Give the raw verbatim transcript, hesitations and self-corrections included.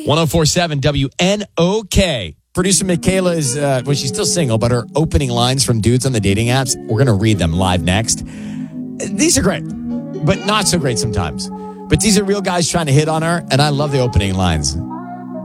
ten forty-seven W N O K. Producer Michaela is, uh, well, she's still single, but her opening lines from dudes on the dating apps, we're going to read them live next. These are great, but not so great sometimes. But these are real guys trying to hit on her, and I love the opening lines.